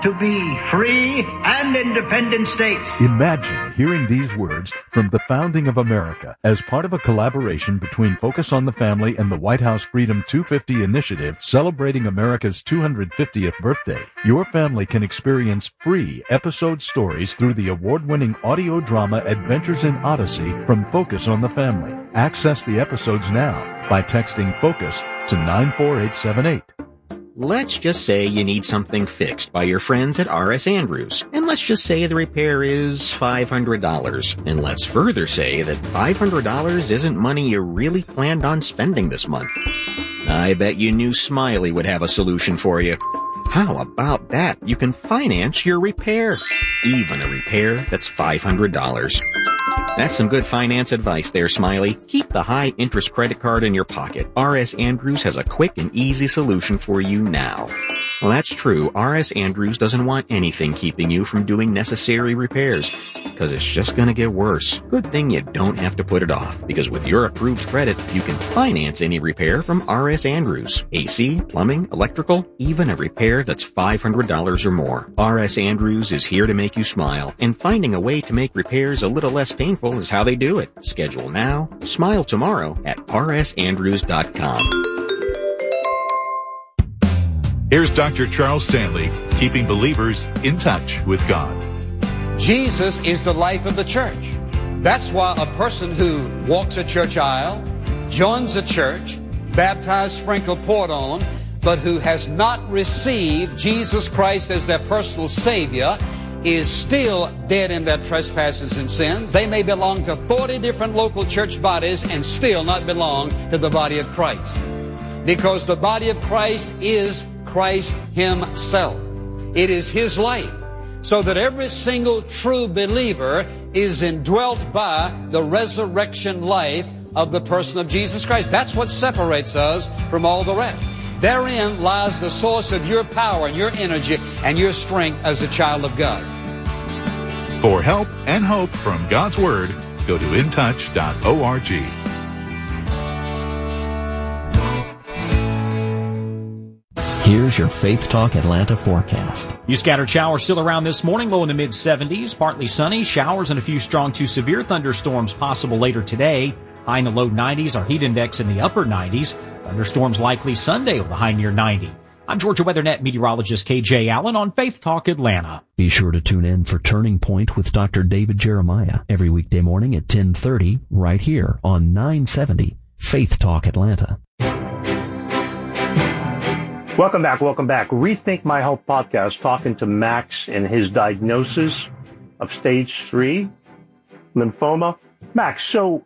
to be free and independent states. Imagine hearing these words from the founding of America as part of a collaboration between Focus on the Family and the White House Freedom 250 initiative celebrating America's 250th birthday. Your family can experience free episode stories through the award-winning audio drama Adventures in Odyssey from Focus on the Family. Access the episodes now by texting FOCUS to 94878. Let's just say you need something fixed by your friends at R.S. Andrews, and let's just say the repair is $500. And let's further say that $500 isn't money you really planned on spending this month. I bet you knew Smiley would have a solution for you. How about that? You can finance your repair. Even a repair that's $500. That's some good finance advice there, Smiley. Keep the high-interest credit card in your pocket. R.S. Andrews has a quick and easy solution for you now. Well, that's true. R.S. Andrews doesn't want anything keeping you from doing necessary repairs, because it's just going to get worse. Good thing you don't have to put it off, because with your approved credit, you can finance any repair from R.S. Andrews. AC, plumbing, electrical, even a repair that's $500 or more. R.S. Andrews is here to make you smile, and finding a way to make repairs a little less painful is how they do it. Schedule now, smile tomorrow at rsandrews.com. Here's Dr. Charles Stanley, keeping believers in touch with God. Jesus is the life of the church. That's why a person who walks a church aisle, joins a church, baptized, sprinkled, poured on, but who has not received Jesus Christ as their personal Savior is still dead in their trespasses and sins. They may belong to 40 different local church bodies and still not belong to the body of Christ. Because the body of Christ is Christ Himself. It is His life. So that every single true believer is indwelt by the resurrection life of the person of Jesus Christ. That's what separates us from all the rest. Therein lies the source of your power and your energy and your strength as a child of God. For help and hope from God's Word, go to intouch.org. Here's your Faith Talk Atlanta forecast. You scattered showers still around this morning, low in the mid-70s, partly sunny, showers and a few strong to severe thunderstorms possible later today. High in the low 90s, our heat index in the upper 90s. Thunderstorms likely Sunday with a high near 90. I'm Georgia WeatherNet meteorologist KJ Allen on Faith Talk Atlanta. Be sure to tune in for Turning Point with Dr. David Jeremiah every weekday morning at 10:30 right here on 970 Faith Talk Atlanta. Welcome back. Rethink My Health podcast, talking to Max and his diagnosis of stage 3 lymphoma. Max, so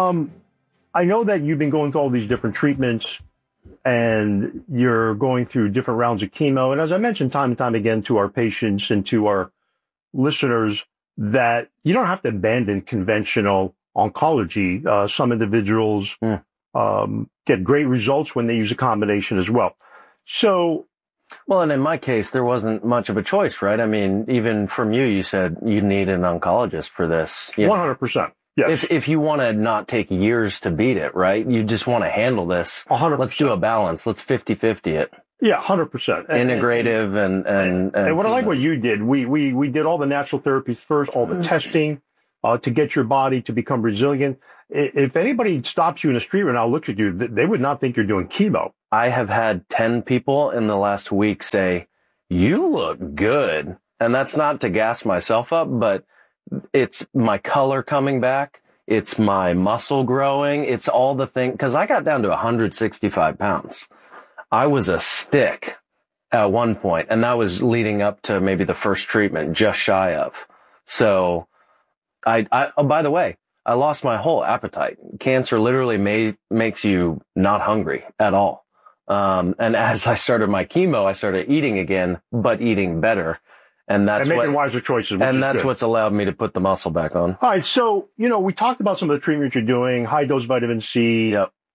I know that you've been going through all these different treatments and you're going through different rounds of chemo. And as I mentioned time and time again to our patients and to our listeners, that you don't have to abandon conventional oncology. Some individuals get great results when they use a combination as well. So, well, and in my case, there wasn't much of a choice, right? I mean, even from you said you need an oncologist for this. 100%. Yes. If you want to not take years to beat it, right? You just want to handle this. 100%. Let's do a balance. Let's 50-50 it. Yeah, 100%. Integrative and what I like what you did, we did all the natural therapies first, all the testing, to get your body to become resilient. If anybody stops you in the street and I'll look at you, they would not think you're doing chemo. I have had 10 people in the last week say, you look good. And that's not to gas myself up, but it's my color coming back. It's my muscle growing. It's all the thing. Cause I got down to 165 pounds. I was a stick at one point, and that was leading up to maybe the first treatment, just shy of. So oh, by the way, I lost my whole appetite. Cancer literally makes you not hungry at all. And as I started my chemo, I started eating again, but eating better. And that's making wiser choices. And that's what's allowed me to put the muscle back on. All right. So, we talked about some of the treatments you're doing, high dose vitamin C,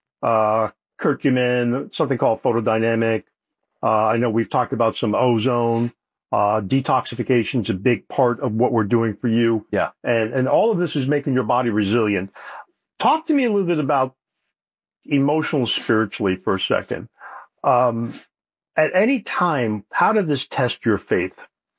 curcumin, something called photodynamic. I know we've talked about some ozone. Detoxification is a big part of what we're doing for you. Yeah. And all of this is making your body resilient. Talk to me a little bit about emotional, spiritually for a second. At any time, how did this test your faith?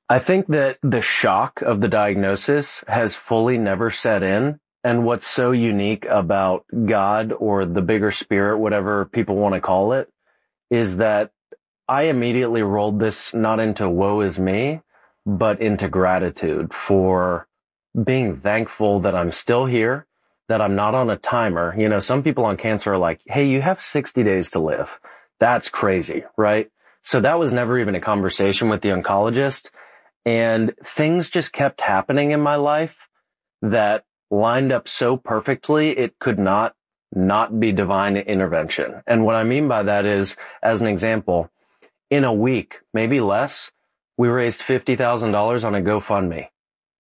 I think that the shock of the diagnosis has fully never set in. And what's so unique about God or the bigger spirit, whatever people want to call it, is that I immediately rolled this not into woe is me, but into gratitude for being thankful that I'm still here, that I'm not on a timer. You know, some people on cancer are like, hey, you have 60 days to live. That's crazy, right? So that was never even a conversation with the oncologist. And things just kept happening in my life that lined up so perfectly, it could not be divine intervention. And what I mean by that is, as an example, in a week, maybe less, we raised $50,000 on a GoFundMe.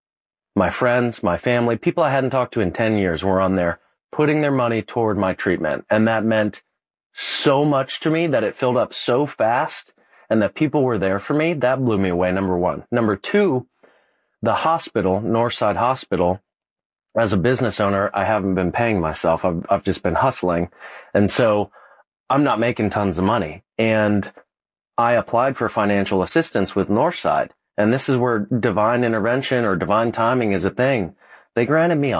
My friends, my family, people I hadn't talked to in 10 years were on there putting their money toward my treatment. And that meant so much to me that it filled up so fast and that people were there for me. That blew me away, number one. Number two, the hospital, Northside Hospital, as a business owner, I haven't been paying myself. I've just been hustling. And so I'm not making tons of money. And I applied for financial assistance with Northside. And this is where divine intervention or divine timing is a thing. They granted me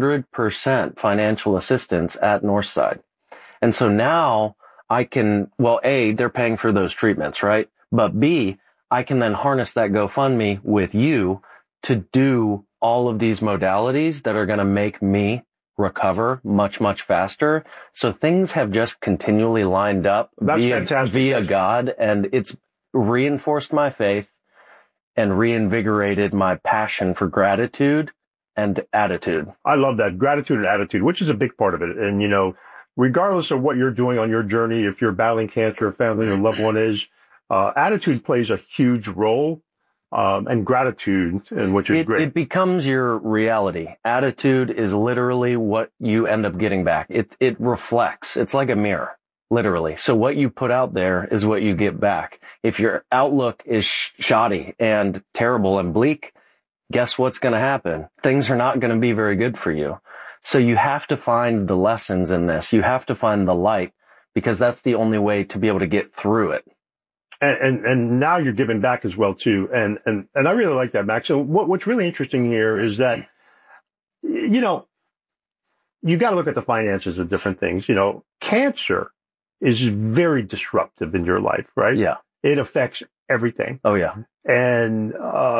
100% financial assistance at Northside. And so now I can, well, A, they're paying for those treatments, right? But B, I can then harness that GoFundMe with you to do all of these modalities that are going to make me recover much, much faster. So things have just continually lined up via God, and it's reinforced my faith and reinvigorated my passion for gratitude and attitude. I love that. Gratitude and attitude, which is a big part of it. And, you know, regardless of what you're doing on your journey, if you're battling cancer, a family or loved one is, attitude plays a huge role. And gratitude, and which is great. It becomes your reality. Attitude is literally what you end up getting back. It reflects. It's like a mirror, literally. So what you put out there is what you get back. If your outlook is shoddy and terrible and bleak, guess what's going to happen? Things are not going to be very good for you. So you have to find the lessons in this. You have to find the light, because that's the only way to be able to get through it. And now you're giving back as well too. And I really like that, Max. So what's really interesting here is that, you know, you got to look at the finances of different things. You know, cancer is very disruptive in your life, right? Yeah. It affects everything. Oh yeah. And,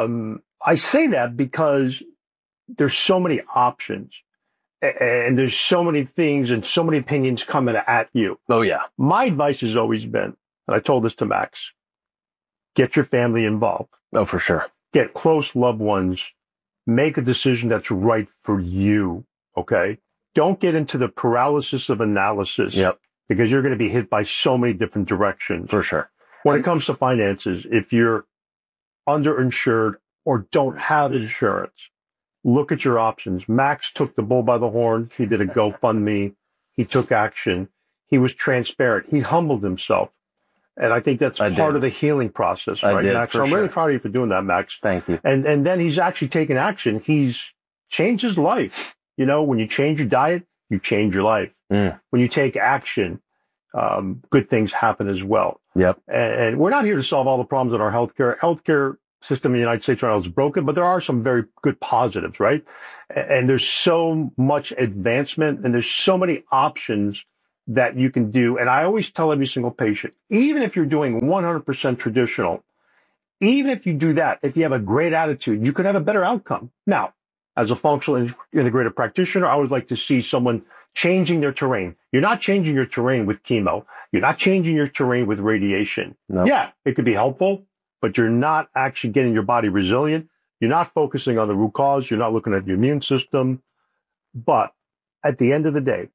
I say that because there's so many options and there's so many things and so many opinions coming at you. Oh yeah. My advice has always been, and I told this to Max, get your family involved. Oh, for sure. Get close loved ones. Make a decision that's right for you, okay? Don't get into the paralysis of analysis. Yep. Because you're going to be hit by so many different directions. For sure. When it comes to finances, if you're underinsured or don't have insurance, look at your options. Max took the bull by the horn. He did a GoFundMe. He took action. He was transparent. He humbled himself. And I think that's part of the healing process, right, Max? So I'm really proud of you for doing that, Max. Thank you. And then he's actually taken action. He's changed his life. You know, when you change your diet, you change your life. When you take action, good things happen as well. Yep. And we're not here to solve all the problems in our healthcare system in the United States right now is broken, but there are some very good positives, right? And there's so much advancement and there's so many options that you can do. And I always tell every single patient, even if you're doing 100% traditional, even if you do that, if you have a great attitude, you could have a better outcome. Now, as a functional integrated practitioner, I would like to see someone changing their terrain. You're not changing your terrain with chemo. You're not changing your terrain with radiation. No. Yeah, it could be helpful, but you're not actually getting your body resilient. You're not focusing on the root cause. You're not looking at the immune system. But at the end of the day,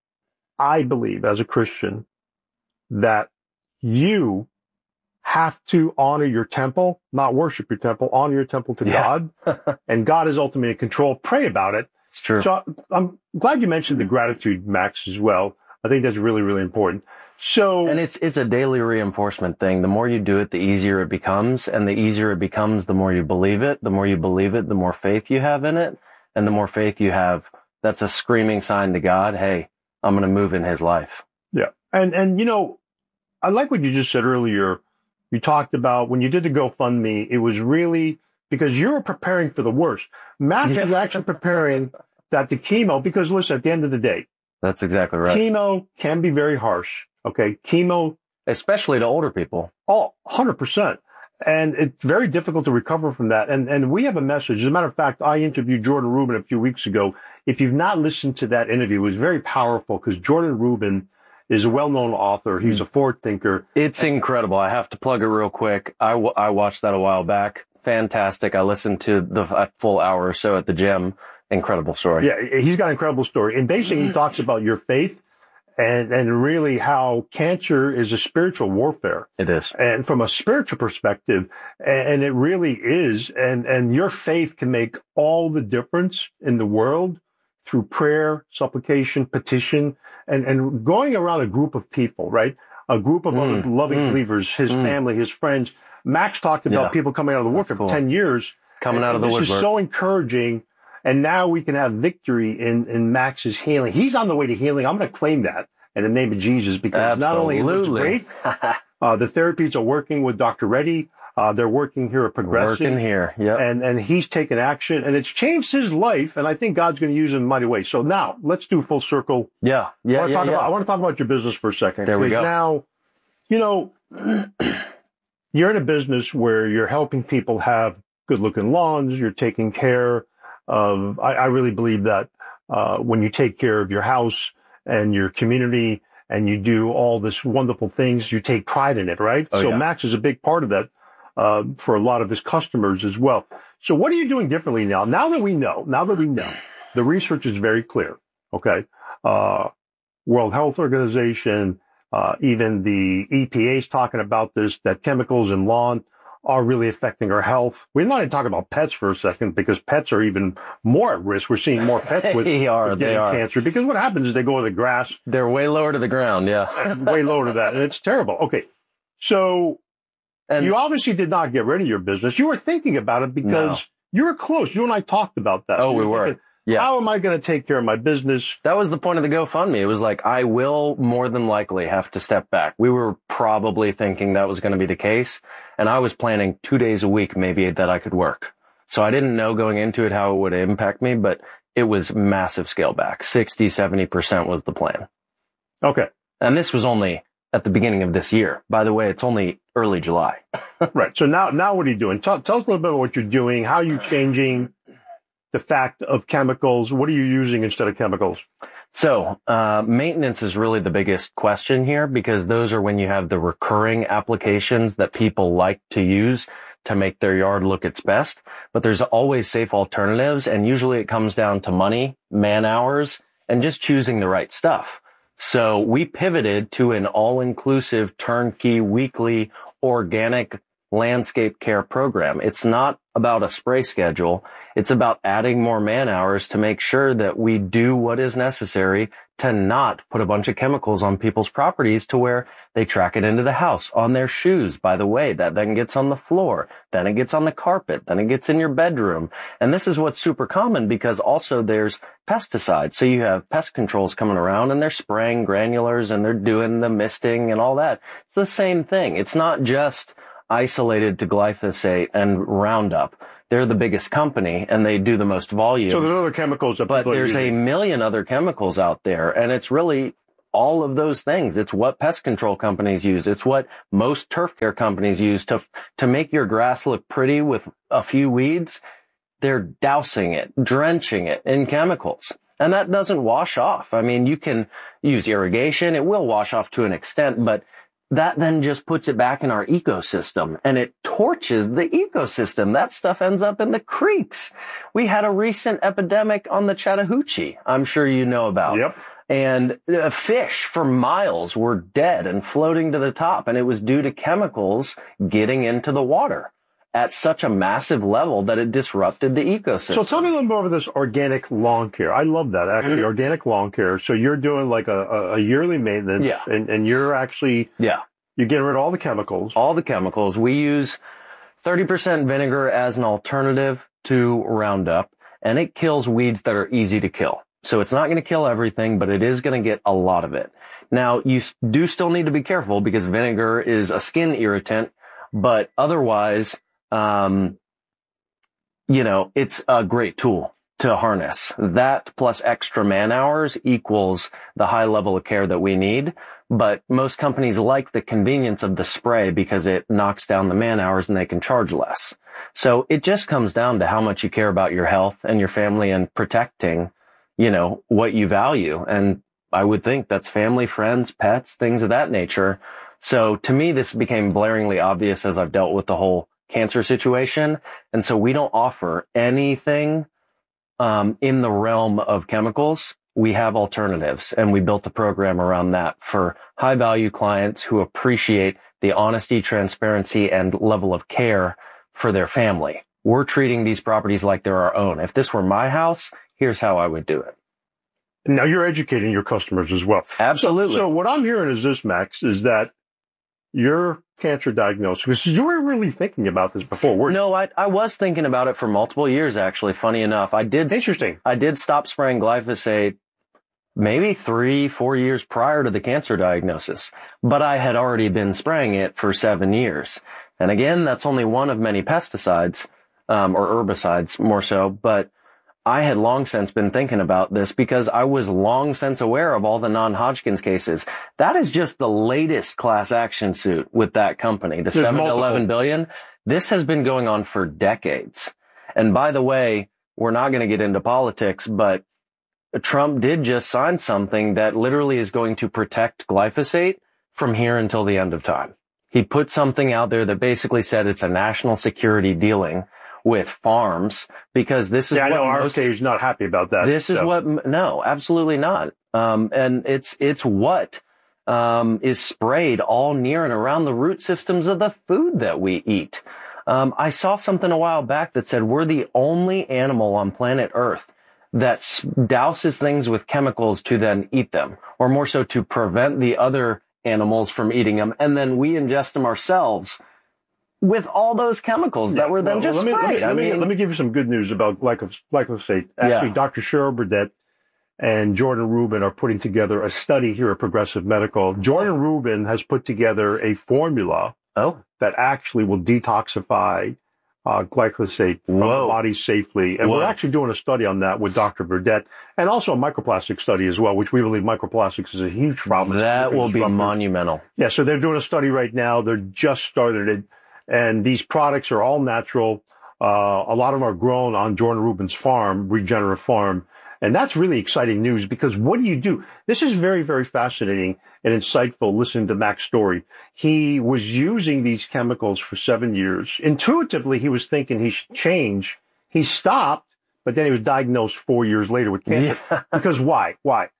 I believe as a Christian that you have to honor your temple, not worship your temple, honor your temple to God. And God is ultimately in control. Pray about it. It's true. So I'm glad you mentioned the gratitude, Max, as well. I think that's really, really important. So, and it's a daily reinforcement thing. The more you do it, the easier it becomes. And the easier it becomes, the more you believe it. The more you believe it, the more faith you have in it. And the more faith you have, that's a screaming sign to God, hey, I'm going to move in his life. Yeah. And, you know, I like what you just said earlier you talked about when you did the GoFundMe, it was really because you were preparing for the worst. Max was actually preparing that the chemo, because listen, at the end of the day, that's exactly right. Chemo can be very harsh. Okay. Chemo, especially to older people. Oh, 100%. And it's very difficult to recover from that. And we have a message. As a matter of fact, I interviewed Jordan Rubin a few weeks ago. If you've not listened to that interview, it was very powerful because Jordan Rubin is a well-known author. He's a forward thinker. It's incredible. I have to plug it real quick. I watched that a while back. Fantastic. I listened to the full hour or so at the gym. Incredible story. Yeah, he's got an incredible story. And basically he talks about your faith and really how cancer is a spiritual warfare. It is. And from a spiritual perspective, and it really is. And your faith can make all the difference in the world through prayer, supplication, petition, and going around a group of people, right? A group of other loving believers, his family, his friends. Max talked about people coming out of the woodwork for 10 years. Coming out of the woodwork. This is so encouraging. And now we can have victory in Max's healing. He's on the way to healing. I'm going to claim that in the name of Jesus, because not only it looks great, the therapies are working with Dr. Reddy. They're working here at Progressive. Working here, yeah. And he's taken action, and it's changed his life, and I think God's going to use him in a mighty way. So now, let's do full circle. I want to talk about your business for a second. There we go. Now, you're in a business where you're helping people have good-looking lawns. You're taking care of, I really believe that when you take care of your house and your community and you do all this wonderful things, you take pride in it, right? Max is a big part of that for a lot of his customers as well. So what are you doing differently now? Now that we know, the research is very clear, okay? World Health Organization, even the EPA is talking about this, that chemicals in lawn are really affecting our health. We're not even talking about pets for a second, because pets are even more at risk. We're seeing more pets with getting cancer, because what happens is they go to the grass. They're way lower to the ground, yeah. Way lower to that, and it's terrible. Okay, so you obviously did not get rid of your business. You were thinking about it because you were close. You and I talked about that. Oh, we were. Thinking, how am I going to take care of my business? That was the point of the GoFundMe. It was like, I will more than likely have to step back. We were probably thinking that was going to be the case. And I was planning 2 days a week maybe that I could work. So I didn't know going into it how it would impact me, but it was massive scale back. 60, 70% was the plan. Okay. And this was only at the beginning of this year. By the way, it's only early July. Right. So now what are you doing? Tell us a little bit about what you're doing. How are you changing the fact of chemicals? What are you using instead of chemicals? So, maintenance is really the biggest question here, because those are when you have the recurring applications that people like to use to make their yard look its best. But there's always safe alternatives, and usually it comes down to money, man hours, and just choosing the right stuff. So we pivoted to an all-inclusive, turnkey, weekly, organic landscape care program. It's not about a spray schedule. It's about adding more man hours to make sure that we do what is necessary to not put a bunch of chemicals on people's properties to where they track it into the house, on their shoes. By the way, that then gets on the floor, then it gets on the carpet, then it gets in your bedroom. And this is what's super common, because also there's pesticides. So you have pest controls coming around and they're spraying granulars and they're doing the misting and all that. It's the same thing. It's not just isolated to glyphosate and Roundup. They're the biggest company and they do the most volume. So there's other chemicals that but there's a million other chemicals out there, and it's really all of those things. It's what pest control companies use. It's what most turf care companies use to make your grass look pretty with a few weeds. They're dousing it, drenching it in chemicals. And that doesn't wash off. I mean, you can use irrigation. It will wash off to an extent, but that then just puts it back in our ecosystem, and it torches the ecosystem. That stuff ends up in the creeks. We had a recent epidemic on the Chattahoochee, I'm sure you know about. Yep. And fish for miles were dead and floating to the top, and it was due to chemicals getting into the water at such a massive level that it disrupted the ecosystem. So tell me a little more about this organic lawn care. I love that, actually, organic lawn care. So you're doing like a yearly maintenance, and you're actually, you're getting rid of all the chemicals. All the chemicals. We use 30% vinegar as an alternative to Roundup, and it kills weeds that are easy to kill. So it's not going to kill everything, but it is going to get a lot of it. Now, you do still need to be careful, because vinegar is a skin irritant. But otherwise, it's a great tool to harness. That plus extra man hours equals the high level of care that we need. But most companies like the convenience of the spray because it knocks down the man hours and they can charge less. So it just comes down to how much you care about your health and your family and protecting, what you value. And I would think that's family, friends, pets, things of that nature. So to me, this became blaringly obvious as I've dealt with the whole cancer situation. And so we don't offer anything in the realm of chemicals. We have alternatives, and we built a program around that for high value clients who appreciate the honesty, transparency, and level of care for their family. We're treating these properties like they're our own. If this were my house, here's how I would do it. Now you're educating your customers as well. Absolutely. So what I'm hearing is this, Max, is that your cancer diagnosis, because you were really thinking about this before, weren't you? No, I was thinking about it for multiple years, actually. Funny enough, Interesting. I did stop spraying glyphosate maybe 3-4 years prior to the cancer diagnosis, but I had already been spraying it for 7 years. And again, that's only one of many pesticides, or herbicides more so, but I had long since been thinking about this because I was long since aware of all the non-Hodgkin's cases. That is just the latest class action suit with that company, the 7 to 11 billion. This has been going on for decades. And by the way, we're not going to get into politics, but Trump did just sign something that literally is going to protect glyphosate from here until the end of time. He put something out there that basically said it's a national security dealing with farms because this is I what know RFK is not happy about that. No, absolutely not. And it's what is sprayed all near and around the root systems of the food that we eat. I saw something a while back that said we're the only animal on planet Earth that douses things with chemicals to then eat them, or more so to prevent the other animals from eating them, and then we ingest them ourselves with all those chemicals that were then just sprayed. Let me give you some good news about glyphosate. Actually, Dr. Cheryl Burdett and Jordan Rubin are putting together a study here at Progressive Medical. Jordan Rubin has put together a formula that actually will detoxify glyphosate from the body safely. And we're actually doing a study on that with Dr. Burdett, and also a microplastic study as well, which we believe microplastics is a huge problem. That will be monumental. Yeah, so they're doing a study right now. They're just started it. And these products are all natural. A lot of them are grown on Jordan Rubin's farm, Regenerative Farm. And that's really exciting news because what do you do? This is very, very fascinating and insightful. Listen to Mac's story. He was using these chemicals for 7 years. Intuitively, he was thinking he should change. He stopped, but then he was diagnosed 4 years later with cancer. Yeah. Because why?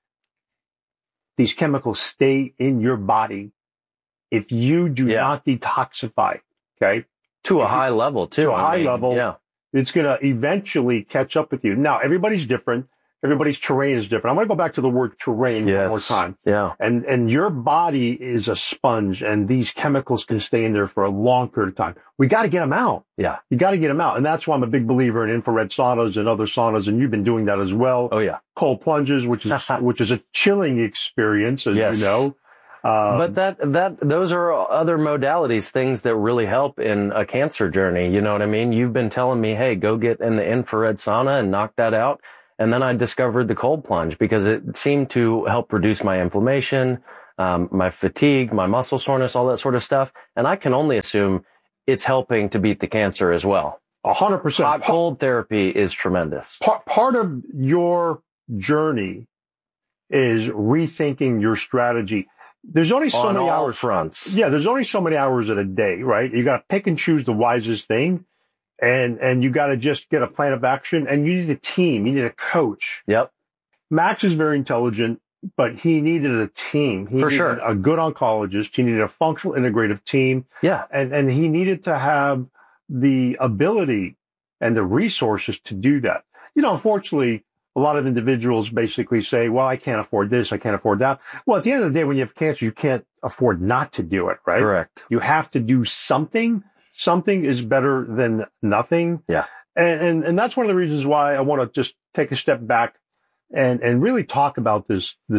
These chemicals stay in your body if you do not detoxify. Okay. To a high level, too. To a high level. It's going to eventually catch up with you. Now, everybody's different. Everybody's terrain is different. I'm going to go back to the word terrain one more time. Yeah. And your body is a sponge, and these chemicals can stay in there for a long period of time. We got to get them out. Yeah. You got to get them out. And that's why I'm a big believer in infrared saunas and other saunas. And you've been doing that as well. Oh, yeah. Cold plunges, which is a chilling experience, as you know. But those are other modalities, things that really help in a cancer journey. You know what I mean? You've been telling me, hey, go get in the infrared sauna and knock that out. And then I discovered the cold plunge because it seemed to help reduce my inflammation, my fatigue, my muscle soreness, all that sort of stuff. And I can only assume it's helping to beat the cancer as well. 100%. Hot cold therapy is tremendous. Part of your journey is rethinking your strategy. There's only so many hours. Fronts. Yeah, there's only so many hours in a day, right? You got to pick and choose the wisest thing. And you got to just get a plan of action, and you need a team. You need a coach. Yep. Max is very intelligent, but he needed a team. He needed a good oncologist. He needed a functional integrative team. Yeah. And he needed to have the ability and the resources to do that. You know, unfortunately, a lot of individuals basically say, well, I can't afford this. I can't afford that. Well, at the end of the day, when you have cancer, you can't afford not to do it, right? Correct. You have to do something. Something is better than nothing. Yeah. And that's one of the reasons why I want to just take a step back and really talk about this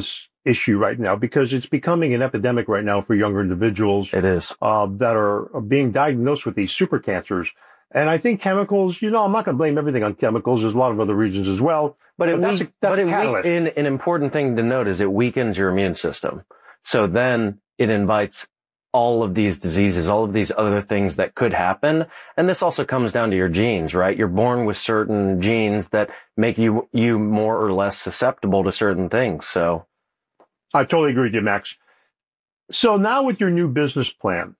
issue right now because it's becoming an epidemic right now for younger individuals. It is. That are being diagnosed with these super cancers. And I think chemicals, I'm not going to blame everything on chemicals. There's a lot of other reasons as well. That's a catalyst. An important thing to note is it weakens your immune system. So then it invites all of these diseases, all of these other things that could happen. And this also comes down to your genes, right? You're born with certain genes that make you more or less susceptible to certain things. So I totally agree with you, Max. So now with your new business plan,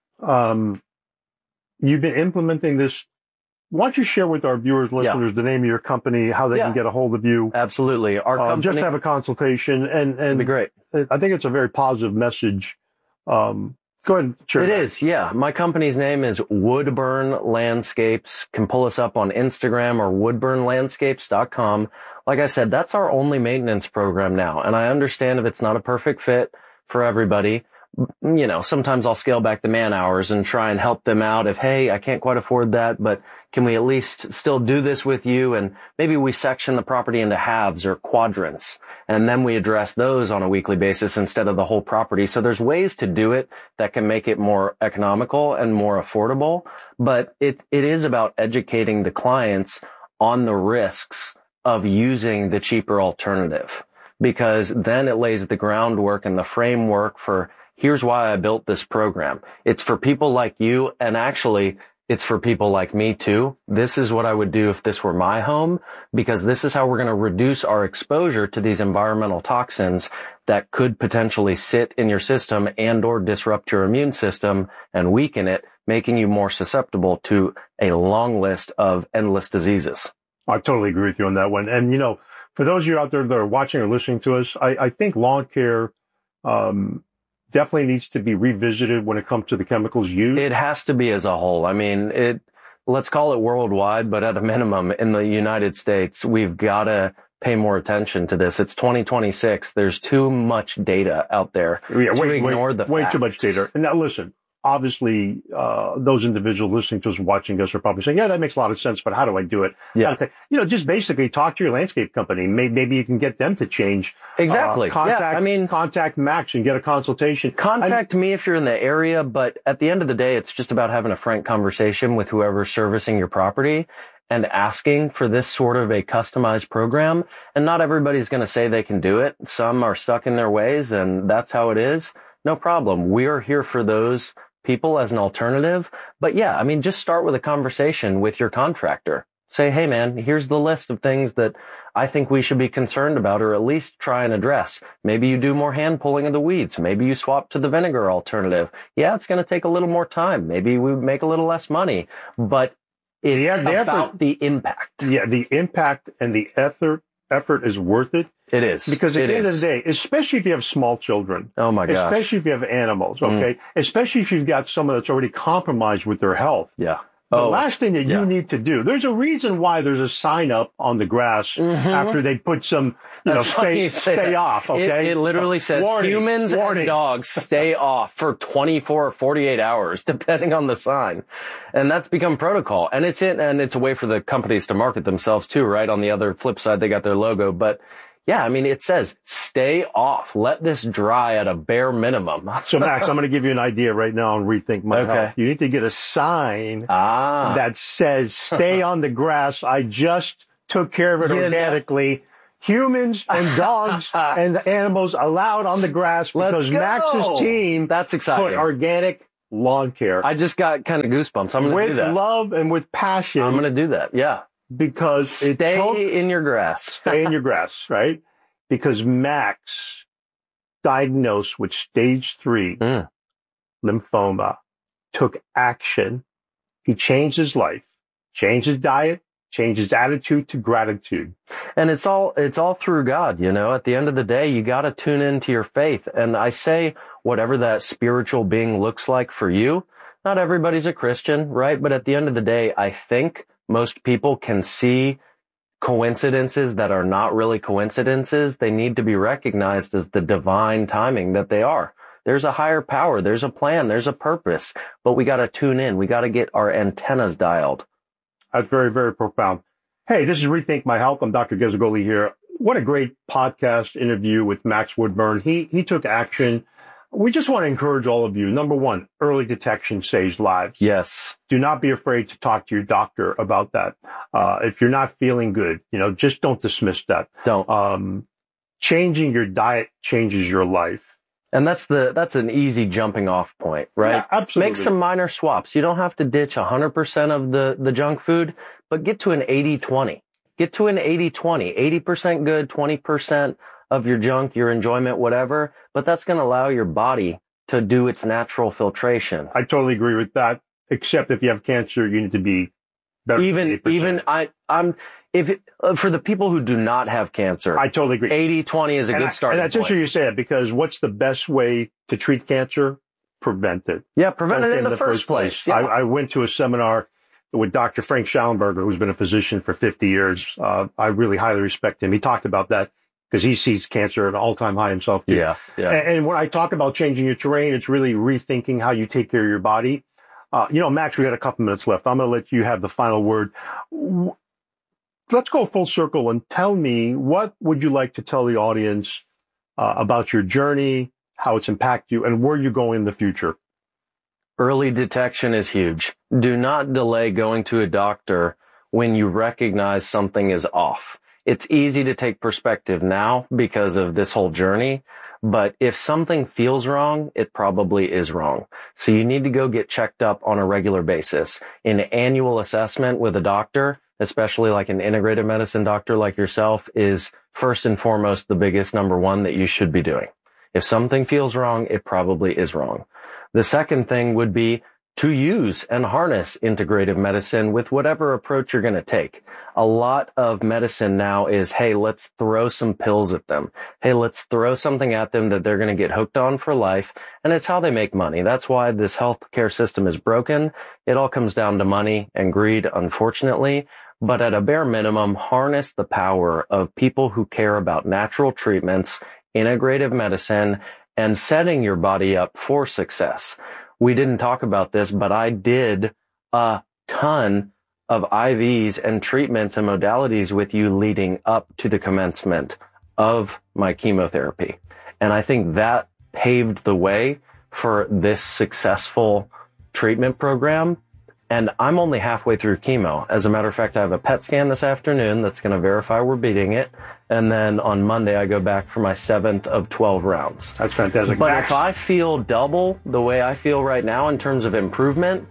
you've been implementing this. Why don't you share with our viewers, listeners, the name of your company, how they can get a hold of you? Absolutely. Our company, just to have a consultation, and it'd be great. I think it's a very positive message. Go ahead, share. It is, yeah. My company's name is Woodburn Landscapes. Can pull us up on Instagram or woodburnlandscapes.com. Like I said, that's our only maintenance program now. And I understand if it's not a perfect fit for everybody. Sometimes I'll scale back the man hours and try and help them out if, hey, I can't quite afford that, but can we at least still do this with you? And maybe we section the property into halves or quadrants, and then we address those on a weekly basis instead of the whole property. So there's ways to do it that can make it more economical and more affordable, but it is about educating the clients on the risks of using the cheaper alternative, because then it lays the groundwork and the framework for here's why I built this program. It's for people like you, and actually, it's for people like me too. This is what I would do if this were my home, because this is how we're going to reduce our exposure to these environmental toxins that could potentially sit in your system and or disrupt your immune system and weaken it, making you more susceptible to a long list of endless diseases. I totally agree with you on that one. And, for those of you out there that are watching or listening to us, I think lawn care, definitely needs to be revisited when it comes to the chemicals used. It has to be as a whole. I mean, let's call it worldwide, but at a minimum in the United States, we've got to pay more attention to this. It's 2026. There's too much data out there to ignore the facts. Way too much data. And now listen, obviously, those individuals listening to us, watching us are probably saying, yeah, that makes a lot of sense, but how do I do it? Yeah. Just basically talk to your landscape company. Maybe you can get them to change. Exactly. Contact Max and get a consultation. Contact me if you're in the area, but at the end of the day, it's just about having a frank conversation with whoever's servicing your property and asking for this sort of a customized program. And not everybody's going to say they can do it. Some are stuck in their ways, and that's how it is. No problem. We're here for those people as an alternative. But yeah, just start with a conversation with your contractor. Say, hey man, here's the list of things that I think we should be concerned about, or at least try and address. Maybe you do more hand pulling of the weeds. Maybe you swap to the vinegar alternative. Yeah, it's going to take a little more time. Maybe we make a little less money, but it's about the impact. Yeah, the impact and the effort is worth it. It is. Because at the end of the day, especially if you have small children. Oh my gosh. Especially if you have animals, okay? Especially if you've got someone that's already compromised with their health. Yeah. The last thing that you need to do, there's a reason why there's a sign up on the grass after they put some, stay off, okay? It literally says humans and dogs stay off for 24 or 48 hours, depending on the sign. And that's become protocol. And it's a way for the companies to market themselves too, right? On the other flip side, they got their logo. But yeah, it says stay off. Let this dry at a bare minimum. So Max, I'm going to give you an idea right now on Rethink My Health. You need to get a sign that says stay on the grass. I just took care of it organically. Humans and dogs and animals allowed on the grass because Max's team That's exciting. Put organic lawn care. I just got kind of goosebumps. I'm going to do that. With love and with passion. I'm going to do that. Yeah. Because stay in your grass. Stay in your grass, right? Because Max, diagnosed with stage 3 lymphoma, took action. He changed his life, changed his diet, changed his attitude to gratitude. And it's all through God, At the end of the day, you got to tune into your faith. And I say, whatever that spiritual being looks like for you, not everybody's a Christian, right? But at the end of the day, I think most people can see coincidences that are not really coincidences. They need to be recognized as the divine timing that they are. There's a higher power. There's a plan. There's a purpose. But we got to tune in. We got to get our antennas dialed. That's very, very profound. Hey, this is Rethink My Health. I'm Dr. Gazzagoli here. what a great podcast interview with Max Woodburn. He took action. We just want to encourage all of you. Number one, early detection saves lives. Yes. Do not be afraid to talk to your doctor about that. If you're not feeling good, just don't dismiss that. Don't. Changing your diet changes your life. And that's an easy jumping off point, right? Yeah, absolutely. Make some minor swaps. You don't have to ditch 100% of the junk food, but get to an 80-20. Get to an 80-20. 80% good, 20% of your junk, your enjoyment, whatever. But that's going to allow your body to do its natural filtration. I totally agree with that. Except if you have cancer, you need to be better. For the people who do not have cancer, I totally agree. 80-20 is a good starting point. And that's interesting you say that, because what's the best way to treat cancer? Prevent it. Yeah, prevent it in the first place. Yeah. I went to a seminar with Dr. Frank Schallenberger, who's been a physician for 50 years. I really highly respect him. He talked about that because he sees cancer at an all-time high himself. Too. Yeah. And when I talk about changing your terrain, it's really rethinking how you take care of your body. Max, we got a couple minutes left. I'm going to let you have the final word. Let's go full circle and tell me, what would you like to tell the audience about your journey, how it's impacted you, and where you're going in the future? Early detection is huge. Do not delay going to a doctor when you recognize something is off. It's easy to take perspective now because of this whole journey, but if something feels wrong, it probably is wrong. So you need to go get checked up on a regular basis. An annual assessment with a doctor, especially like an integrative medicine doctor like yourself, is first and foremost the biggest number one that you should be doing. If something feels wrong, it probably is wrong. The second thing would be to use and harness integrative medicine with whatever approach you're going to take. A lot of medicine now is, hey, let's throw some pills at them. Hey, let's throw something at them that they're going to get hooked on for life. And it's how they make money. That's why this healthcare system is broken. It all comes down to money and greed, unfortunately. But at a bare minimum, harness the power of people who care about natural treatments, integrative medicine, and setting your body up for success. We didn't talk about this, but I did a ton of IVs and treatments and modalities with you leading up to the commencement of my chemotherapy. And I think that paved the way for this successful treatment program. And I'm only halfway through chemo. As a matter of fact, I have a PET scan this afternoon that's going to verify we're beating it. And then on Monday, I go back for my 7th of 12 rounds. That's fantastic. But Max, if I feel double the way I feel right now in terms of improvement,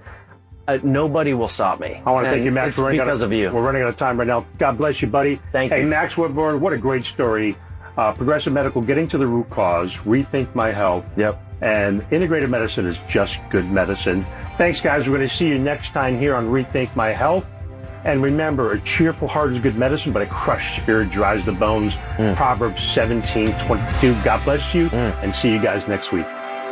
nobody will stop me. I want to thank you, Max. It's because of you. We're running out of time right now. God bless you, buddy. Thank you. Hey, Max Woodburn, what a great story. Progressive Medical, getting to the root cause, rethink my health. Yep. And integrative medicine is just good medicine. Thanks, guys. We're going to see you next time here on Rethink My Health. And remember, a cheerful heart is good medicine, but a crushed spirit dries the bones. Proverbs 17:22. God bless you, and see you guys next week.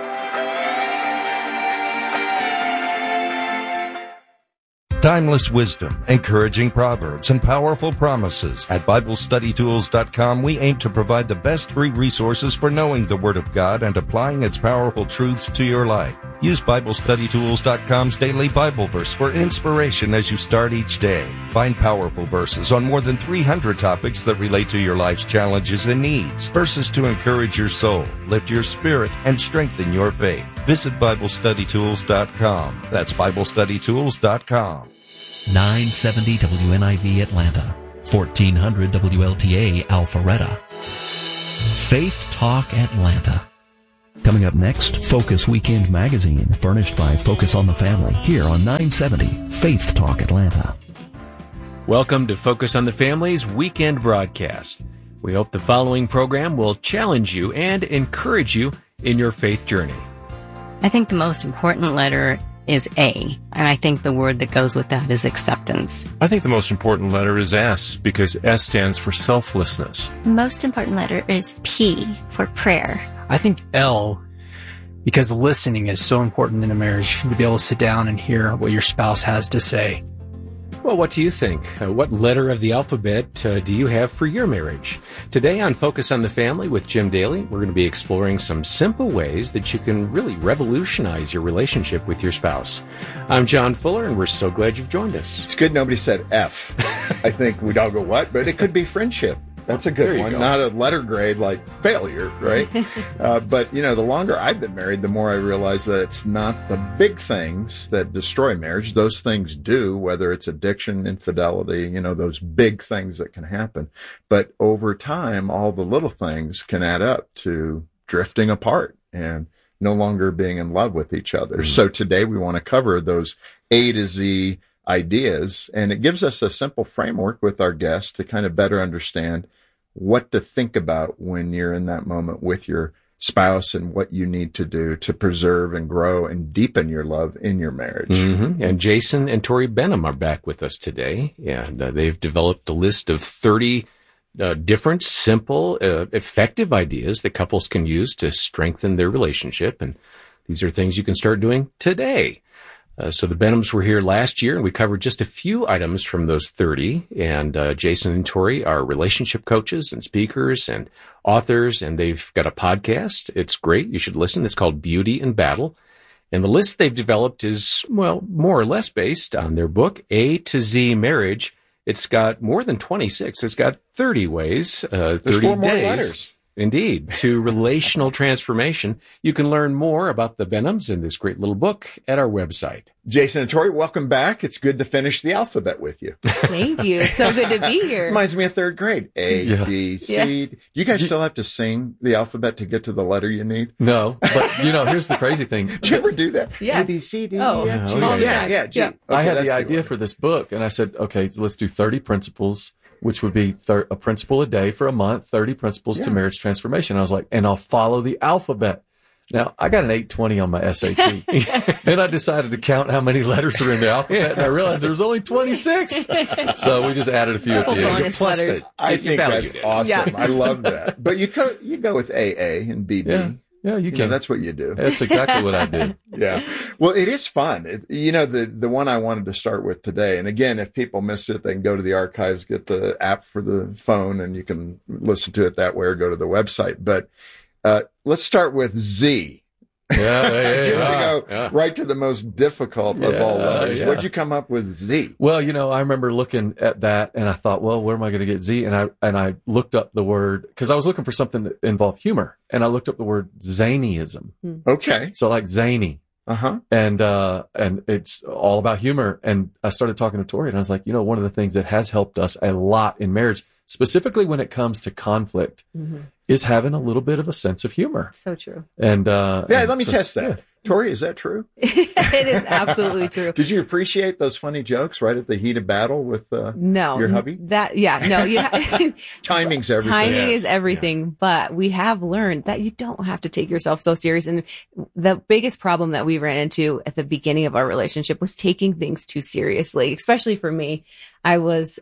Timeless wisdom, encouraging proverbs, and powerful promises. At BibleStudyTools.com, we aim to provide the best free resources for knowing the Word of God and applying its powerful truths to your life. Use BibleStudyTools.com's daily Bible verse for inspiration as you start each day. Find powerful verses on more than 300 topics that relate to your life's challenges and needs. Verses to encourage your soul, lift your spirit, and strengthen your faith. Visit BibleStudyTools.com. That's BibleStudyTools.com. 970 WNIV Atlanta, 1400 WLTA Alpharetta. Faith Talk Atlanta. Coming up next, Focus Weekend Magazine, furnished by Focus on the Family, here on 970 Faith Talk Atlanta. Welcome to Focus on the Family's weekend broadcast. We hope the following program will challenge you and encourage you in your faith journey. I think the most important letter is A, and I think the word that goes with that is acceptance. I think the most important letter is S, because S stands for selflessness. The most important letter is P, for prayer. I think L, because listening is so important in a marriage, to be able to sit down and hear what your spouse has to say. Well, what do you think? What letter of the alphabet do you have for your marriage? Today on Focus on the Family with Jim Daly, we're going to be exploring some simple ways that you can really revolutionize your relationship with your spouse. I'm John Fuller, and we're so glad you've joined us. It's good nobody said F. I think we'd all go, what? But it could be friendship. That's a good one. Not a letter grade like failure, right? But, the longer I've been married, the more I realize that it's not the big things that destroy marriage. Those things do, whether it's addiction, infidelity, those big things that can happen. But over time, all the little things can add up to drifting apart and no longer being in love with each other. Mm-hmm. So today we want to cover those A to Z ideas, and it gives us a simple framework with our guests to kind of better understand what to think about when you're in that moment with your spouse and what you need to do to preserve and grow and deepen your love in your marriage. Mm-hmm. And Jason and Tori Benham are back with us today, and they've developed a list of 30 different, simple, effective ideas that couples can use to strengthen their relationship, and these are things you can start doing today. So the Benhams were here last year, and we covered just a few items from those 30. And Jason and Tori are relationship coaches and speakers and authors, and they've got a podcast. It's great. You should listen. It's called Beauty in Battle. And the list they've developed is, well, more or less based on their book, A to Z Marriage. It's got more than 26. It's got 30 ways, 30 There's 4 more days. letters. Indeed, to relational transformation. You can learn more about the Benhams in this great little book at our website. Jason and Tori, welcome back. It's good to finish the alphabet with you. Thank you. So good to be here. Reminds me of 3rd grade. A, B, C. Yeah. Do you guys still have to sing the alphabet to get to the letter you need? No, but here's the crazy thing. Did you ever do that? Yeah. A, B, C, D, Oh, E, F, G. yeah. G. Okay, I had that's the idea order. for this book, and I said, okay, so let's do 30 principles, which would be a principle a day for a month, 30 principles to marriage transformation. I was like, and I'll follow the alphabet. Now, I got an 820 on my SAT. Then I decided to count how many letters are in the alphabet, and I realized there was only 26. So we just added a few at the end. Bonus Plus letters. I think that's awesome. Yeah. I love that. But you go with AA and BB. Yeah, you can. That's what you do. That's exactly what I did. Yeah. Well, it is fun. The one I wanted to start with today, and again, if people missed it, they can go to the archives, get the app for the phone, and you can listen to it that way or go to the website. But let's start with Z. Yeah, Just to go right to the most difficult of all letters. What'd you come up with Z? Well, I remember looking at that and I thought, well, where am I going to get Z? And I looked up the word, because I was looking for something that involved humor, and I looked up the word zanyism. Okay. So like zany. Uh-huh. And it's all about humor. And I started talking to Tori, and I was like, one of the things that has helped us a lot in marriage, specifically when it comes to conflict, is having a little bit of a sense of humor. So true. And let me test that. Yeah. Tori, is that true? It is absolutely true. Did you appreciate those funny jokes right at the heat of battle with your hubby? Timing's everything. Timing is everything, but we have learned that you don't have to take yourself so serious. And the biggest problem that we ran into at the beginning of our relationship was taking things too seriously, especially for me. I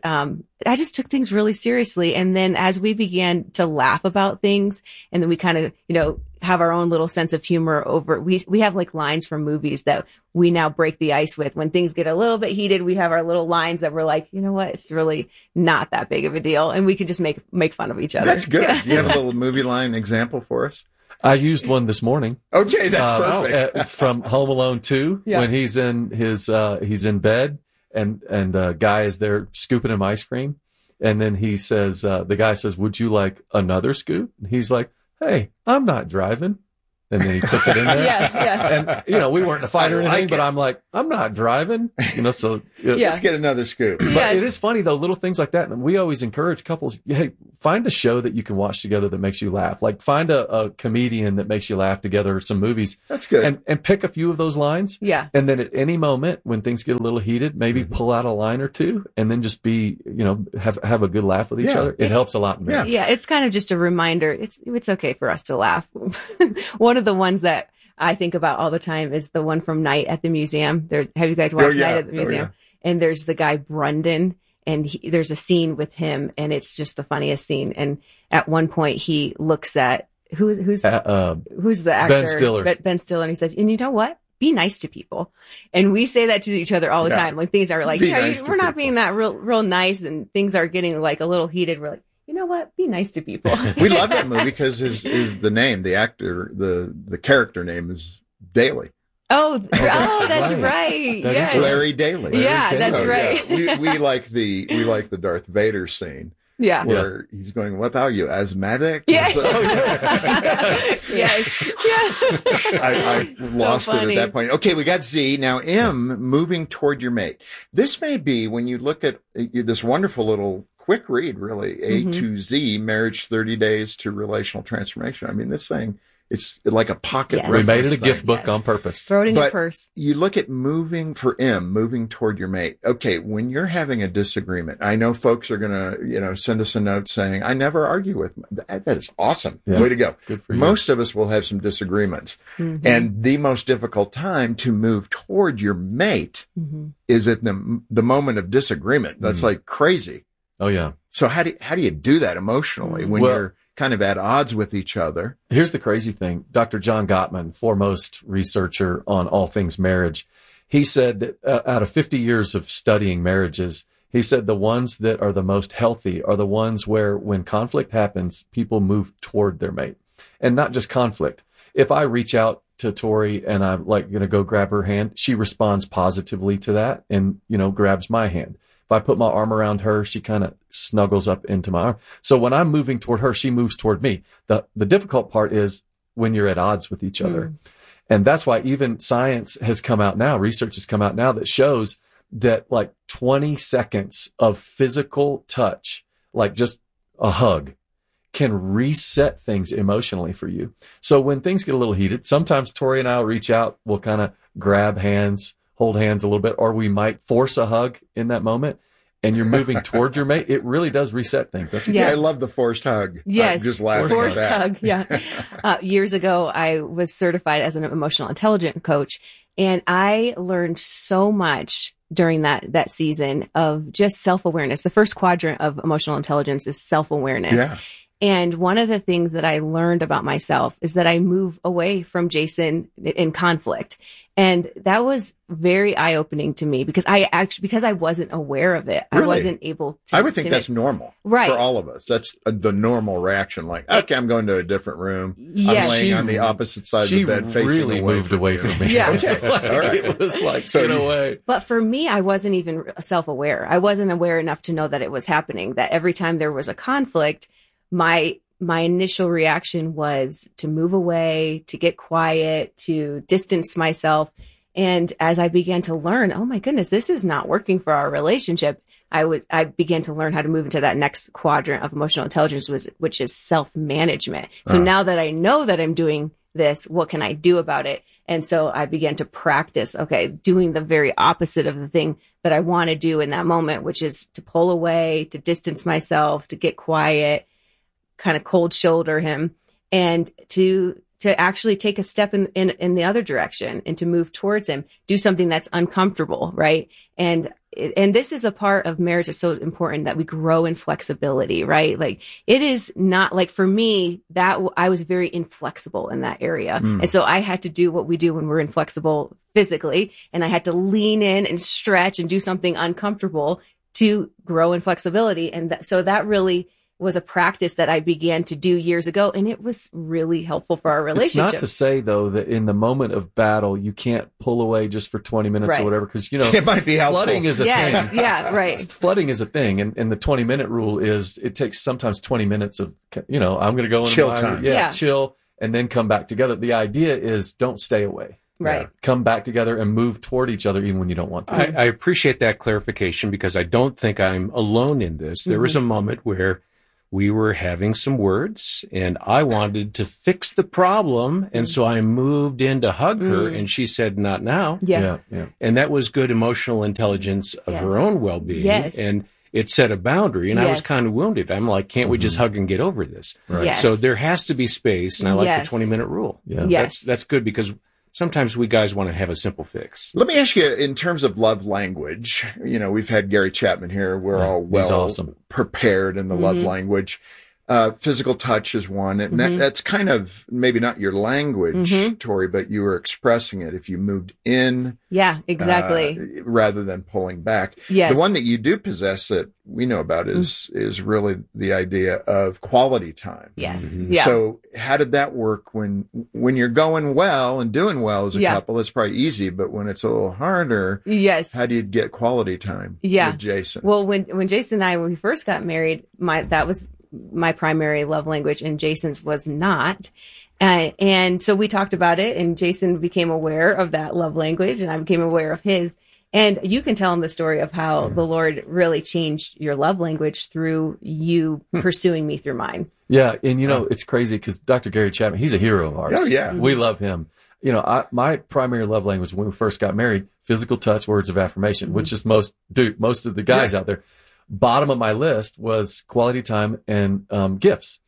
just took things really seriously. And then as we began to laugh about things, and then we kind of, have our own little sense of humor over, we have like lines from movies that we now break the ice with. When things get a little bit heated, we have our little lines that we're like, you know what? It's really not that big of a deal. And we could just make fun of each other. That's good. Yeah. Do you have a little movie line example for us? I used one this morning. Okay, that's perfect. From Home Alone 2, when he's in he's in bed and guy is there scooping him ice cream. And then he says, the guy says, would you like another scoop? And he's like, hey, I'm not driving. And then he puts it in there. Yeah. And, we weren't in a fight or anything, but I'm like, I'm not driving. So let's get another scoop. But it is funny though, little things like that. And we always encourage couples, hey, find a show that you can watch together that makes you laugh. Like find a comedian that makes you laugh together, or some movies. That's good. And pick a few of those lines. Yeah. And then at any moment when things get a little heated, maybe pull out a line or two and then just be, have a good laugh with each other. It helps a lot in marriage. Yeah. It's kind of just a reminder. It's okay for us to laugh. One of the ones that I think about all the time is the one from Night at the Museum. Have you guys watched Night at the Museum? And there's the guy Brundon, and there's a scene with him, and it's just the funniest scene. And at one point, he looks at who's the actor? Ben Stiller. Ben Stiller, and he says, "And you know what? Be nice to people." And we say that to each other all the time. When things are like, we're not being that real nice, and things are getting like a little heated. We're like, you know what? Be nice to people. We love that movie because the name, the actor, the character name is Daly. That's right. That is Larry Daly. Yeah, that's right. Yeah. We like the Darth Vader scene. Yeah. Where he's going, what are you, asthmatic? Yeah. Yes. Yes. I lost it at that point. Okay, we got Z. Now M, moving toward your mate. This may be, when you look at this wonderful little quick read, really, A to Z, Marriage 30 Days to Relational Transformation. I mean, this thing, it's like a pocket. We made it a gift book on purpose. Throw it in your purse. You look at moving toward your mate. Okay, when you're having a disagreement, I know folks are going to, send us a note saying, I never argue with that is awesome. Yeah. Way to go. Good for you. Most of us will have some disagreements. Mm-hmm. And the most difficult time to move toward your mate is at the moment of disagreement. That's like crazy. Oh yeah. So how do you do that emotionally when you're kind of at odds with each other? Here's the crazy thing. Dr. John Gottman, foremost researcher on all things marriage, he said that out of 50 years of studying marriages, he said the ones that are the most healthy are the ones where when conflict happens, people move toward their mate. And not just conflict. If I reach out to Tori and I'm like going to go grab her hand, she responds positively to that and, grabs my hand. If I put my arm around her, she kind of snuggles up into my arm. So when I'm moving toward her, she moves toward me. The difficult part is when you're at odds with each other. And that's why even science has come out now, research has come out now that shows that like 20 seconds of physical touch, like just a hug, can reset things emotionally for you. So when things get a little heated, sometimes Tori and I will reach out, we'll kind of grab hands, hold hands a little bit, or we might force a hug in that moment, and you're moving toward your mate. It really does reset things, don't you? Yeah, I love the forced hug. Yes. I'm just laughing forced at that. hug. Yeah. Years ago, I was certified as an emotional intelligence coach, and I learned so much during that season of just self-awareness. The first quadrant of emotional intelligence is self-awareness. Yeah. And one of the things that I learned about myself is that I move away from Jason in conflict. And that was very eye-opening to me because I wasn't aware of it. Really? I wasn't able to. I would think that's normal. Right. For all of us. That's the normal reaction. Like, okay, I'm going to a different room. Yes. I'm laying on the opposite side of the bed facing really away moved from away you. from me. Yeah. Okay. All right. It was like, get away. But for me, I wasn't even self-aware. I wasn't aware enough to know that it was happening, that every time there was a conflict, my initial reaction was to move away, to get quiet, to distance myself. And as I began to learn, oh my goodness, this is not working for our relationship, I began to learn how to move into that next quadrant of emotional intelligence, which is self-management. So now that I know that I'm doing this, what can I do about it? And so I began to practice, doing the very opposite of the thing that I want to do in that moment, which is to pull away, to distance myself, to get quiet, kind of cold shoulder him, and to actually take a step in the other direction and to move towards him, do something that's uncomfortable, right? And this is a part of marriage that's so important, that we grow in flexibility, right? Like, it is not like, for me, that I was very inflexible in that area. And so I had to do what we do when we're inflexible physically, and I had to lean in and stretch and do something uncomfortable to grow in flexibility. And so that really was a practice that I began to do years ago, and it was really helpful for our relationship. It's not to say, though, that in the moment of battle, you can't pull away just for 20 minutes or whatever, because, it might be helpful. Flooding is a thing. Yeah, right. Flooding is a thing, and the 20-minute rule is it takes sometimes 20 minutes of, I'm going to go in chill time. Chill, and then come back together. The idea is don't stay away. Right. Yeah. Come back together and move toward each other even when you don't want to. I appreciate that clarification, because I don't think I'm alone in this. There was a moment where we were having some words and I wanted to fix the problem. And so I moved in to hug her and she said, not now. Yeah. And that was good emotional intelligence of her own well-being. Yes. And it set a boundary, and I was kind of wounded. I'm like, can't we just hug and get over this? Right. Yes. So there has to be space. And I like Yes. the 20-minute rule. Yeah. Yes. That's good, because sometimes we guys want to have a simple fix. Let me ask you, in terms of love language, we've had Gary Chapman here. We're all he's well awesome. prepared in the love language. Physical touch is one. And that's kind of maybe not your language, Tori, but you were expressing it if you moved in. Yeah, exactly. Rather than pulling back. Yes. The one that you do possess that we know about is really the idea of quality time. Yes. Yeah. So how did that work when you're going well and doing well as a couple? It's probably easy, but when it's a little harder, how do you get quality time with Jason? Well, when Jason and I, when we first got married, that was my primary love language and Jason's was not. And so we talked about it and Jason became aware of that love language and I became aware of his. And you can tell him the story of how the Lord really changed your love language through you pursuing me through mine. Yeah. And it's crazy because Dr. Gary Chapman, he's a hero of ours. Oh, yeah. We love him. My primary love language when we first got married, physical touch, words of affirmation, which is most of the guys out there. Bottom of my list was quality time and gifts.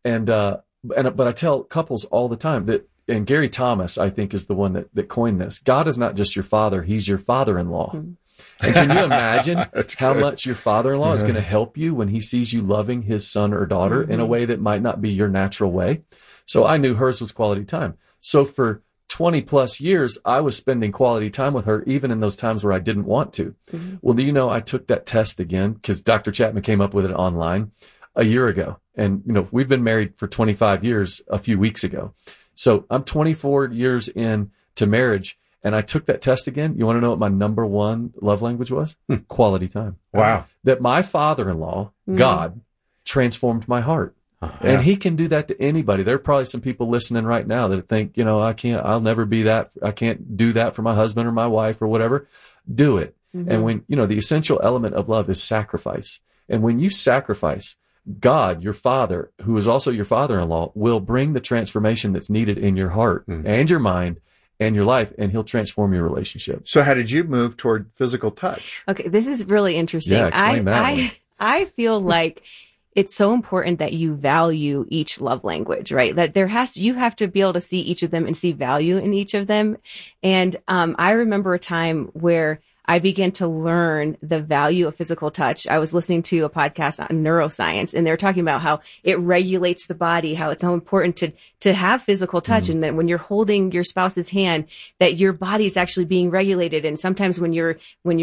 But I tell couples all the time that, and Gary Thomas, I think, is the one that coined this. God is not just your father, he's your father-in-law. And can you imagine how much your father-in-law is going to help you when he sees you loving his son or daughter in a way that might not be your natural way? So I knew hers was quality time. So for 20 plus years, I was spending quality time with her, even in those times where I didn't want to. Well, do you know, I took that test again because Dr. Chapman came up with it online a year ago. And, we've been married for 25 years a few weeks ago. So I'm 24 years into marriage and I took that test again. You want to know what my number one love language was? Quality time. Wow. That my father-in-law, God, transformed my heart. And he can do that to anybody. There are probably some people listening right now that think, I'll never be that. I can't do that for my husband or my wife or whatever. Do it. And when, the essential element of love is sacrifice. And when you sacrifice, God, your father, who is also your father-in-law, will bring the transformation that's needed in your heart and your mind and your life, and he'll transform your relationship. So how did you move toward physical touch? Okay, this is really interesting. Yeah, explain that. I feel like it's so important that you value each love language, right? That you have to be able to see each of them and see value in each of them. And I remember a time where I began to learn the value of physical touch. I was listening to a podcast on neuroscience and they were talking about how it regulates the body, how it's so important to have physical touch. And that when you're holding your spouse's hand, that your body is actually being regulated. And sometimes when you're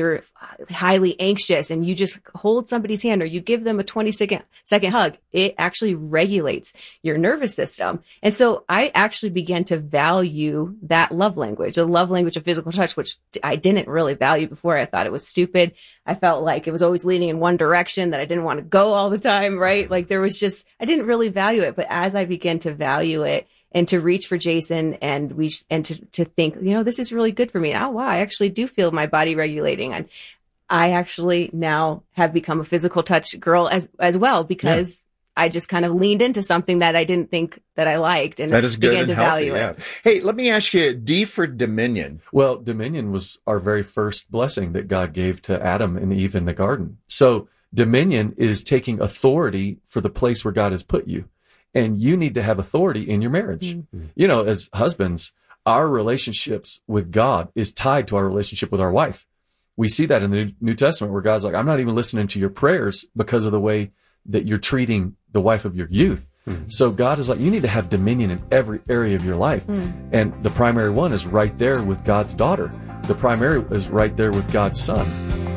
highly anxious and you just hold somebody's hand or you give them a 20-second hug, it actually regulates your nervous system. And so I actually began to value that love language, the love language of physical touch, which I didn't really value before. I thought it was stupid. I felt like it was always leaning in one direction, that I didn't want to go all the time, right? Like I didn't really value it. But as I began to value it and to reach for Jason and to think, this is really good for me. Oh, wow, I actually do feel my body regulating. And I actually now have become a physical touch girl as well, because I just kind of leaned into something that I didn't think that I liked and that is good began and to healthy, value it. Hey, let me ask you, D for dominion. Well, dominion was our very first blessing that God gave to Adam and Eve in the garden. So dominion is taking authority for the place where God has put you. And you need to have authority in your marriage. As husbands, our relationships with God is tied to our relationship with our wife. We see that in the New Testament where God's like, I'm not even listening to your prayers because of the way that you're treating the wife of your youth. So God is like, you need to have dominion in every area of your life. And the primary one is right there with God's daughter. The primary is right there with God's son.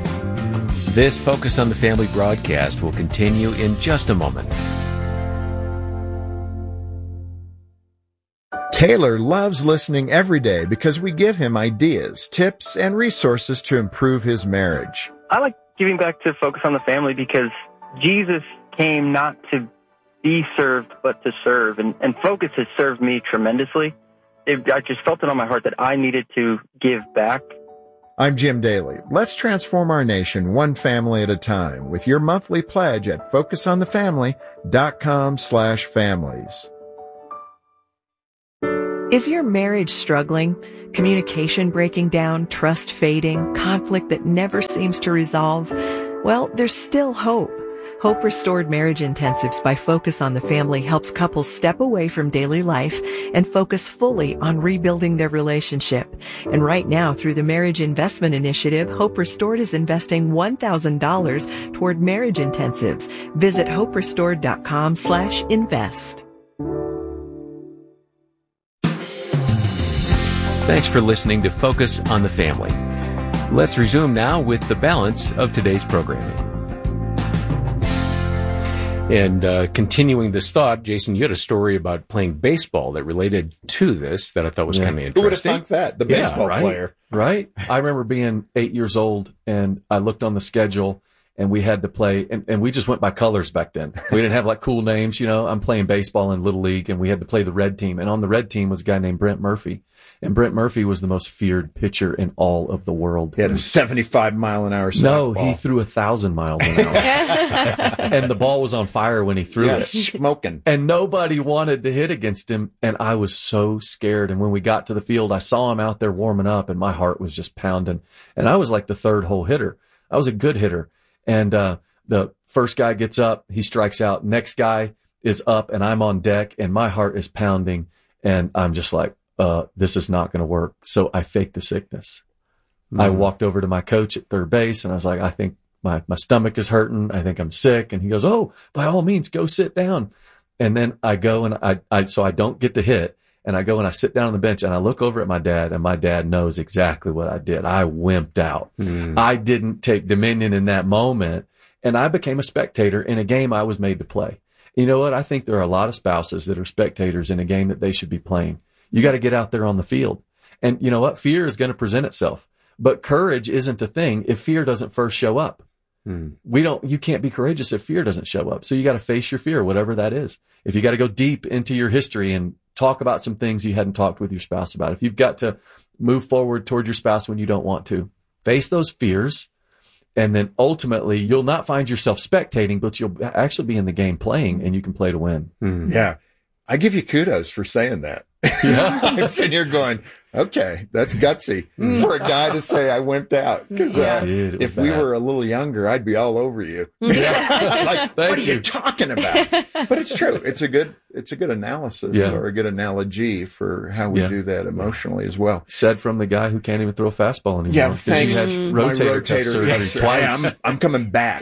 This Focus on the Family broadcast will continue in just a moment. Taylor loves listening every day because we give him ideas, tips, and resources to improve his marriage. I like giving back to Focus on the Family because Jesus came not to be served, but to serve. And Focus has served me tremendously. I just felt it on my heart that I needed to give back. I'm Jim Daly. Let's transform our nation one family at a time with your monthly pledge at focusonthefamily.com/families. Is your marriage struggling? Communication breaking down, trust fading, conflict that never seems to resolve? Well, there's still hope. Hope Restored Marriage Intensives by Focus on the Family helps couples step away from daily life and focus fully on rebuilding their relationship. And right now, through the Marriage Investment Initiative, Hope Restored is investing $1,000 toward marriage intensives. Visit hoperestored.com/invest. Thanks for listening to Focus on the Family. Let's resume now with the balance of today's programming. And continuing this thought, Jason, you had a story about playing baseball that related to this that I thought was kind of interesting. Who would have thunk that? The baseball player. Right? I remember being 8 years old, and I looked on the schedule, and we had to play, and we just went by colors back then. We didn't have like cool names, I'm playing baseball in Little League, and we had to play the red team. And on the red team was a guy named Brent Murphy. And Brent Murphy was the most feared pitcher in all of the world. He had a 75-mile-an-hour softball. No, he threw 1,000 miles an hour. And the ball was on fire when he threw it. Smoking. And nobody wanted to hit against him. And I was so scared. And when we got to the field, I saw him out there warming up, and my heart was just pounding. And I was like the third hole hitter. I was a good hitter. And the first guy gets up, he strikes out. Next guy is up, and I'm on deck, and my heart is pounding. And I'm just like, this is not going to work. So I faked the sickness. I walked over to my coach at third base, and I was like, I think my stomach is hurting. I think I'm sick. And he goes, oh, by all means, go sit down. And then I go and so I don't get to hit. And I go and I sit down on the bench, and I look over at my dad, and my dad knows exactly what I did. I wimped out. I didn't take dominion in that moment, and I became a spectator in a game I was made to play. You know what? I think there are a lot of spouses that are spectators in a game that they should be playing. You got to get out there on the field. And you know what? Fear is going to present itself. But courage isn't a thing if fear doesn't first show up. You can't be courageous if fear doesn't show up. So you got to face your fear, whatever that is. If you got to go deep into your history and talk about some things you hadn't talked with your spouse about, if you've got to move forward toward your spouse when you don't want to, face those fears. And then ultimately you'll not find yourself spectating, but you'll actually be in the game playing, and you can play to win. Yeah. I give you kudos for saying that. Yeah. I'm sitting here going, okay, that's gutsy for a guy to say I wimped out. Because if we were a little younger, I'd be all over you. Like, what are you talking about? But it's true. It's a good analysis or a good analogy for how we do that emotionally as well. Said from the guy who can't even throw a fastball anymore. Yeah, thanks. He has rotator surgery twice. Hey, I'm coming back.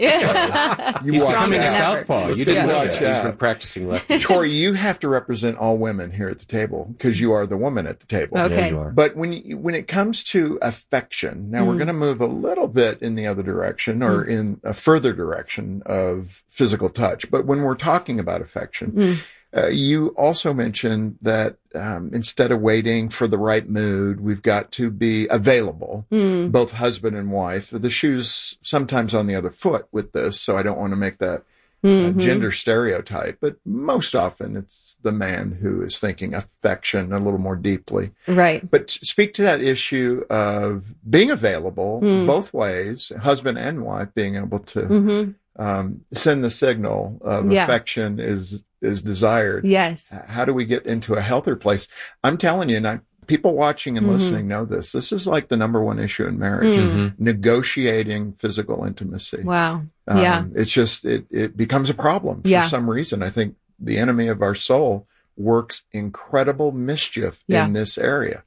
He's becoming a southpaw. You didn't know that. He's been practicing left. Tori, you have to represent all women here at the table because you are the woman at the table. Okay. Yeah, you are. But when it comes to affection, now we're going to move a little bit in the other direction or in a further direction of physical touch. But when we're talking about affection, you also mentioned that instead of waiting for the right mood, we've got to be available, both husband and wife. The shoe's sometimes on the other foot with this, so I don't want to make that gender stereotype, but most often it's the man who is thinking affection a little more deeply. Right. But speak to that issue of being available both ways, husband and wife being able to send the signal of affection is desired. Yes. How do we get into a healthier place? I'm telling you, and people watching and listening know this. This is like the number one issue in marriage, negotiating physical intimacy. Wow. It's just, it becomes a problem for some reason. I think the enemy of our soul works incredible mischief in this area.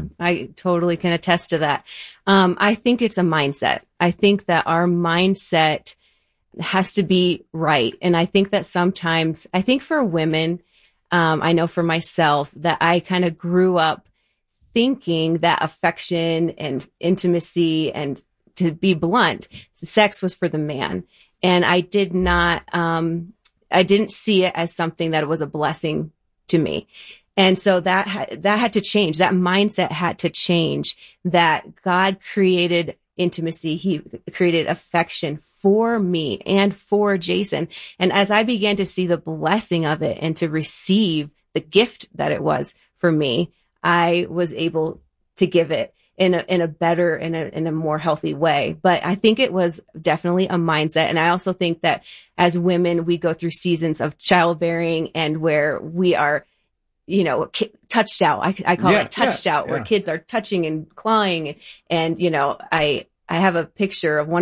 I totally can attest to that. I think it's a mindset. I think that our mindset has to be right. And I think that sometimes, I think for women, I know for myself that I kind of grew up thinking that affection and intimacy and, to be blunt, sex was for the man. And I didn't see it as something that was a blessing to me. And so that had to change. That mindset had to change, that God created intimacy. He created affection for me and for Jason. And as I began to see the blessing of it and to receive the gift that it was for me, I was able to give it in a better, in a more healthy way. But I think it was definitely a mindset. And I also think that as women, we go through seasons of childbearing and where we are, touched out. I call it touched out, where kids are touching and clawing. And, I have a picture of one